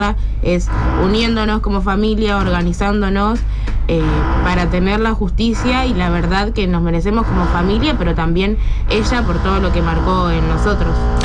es uniéndonos como familia, organizándonos para tener la justicia y la verdad que nos merecemos como familia, pero también ella por todo lo que marcó en nosotros.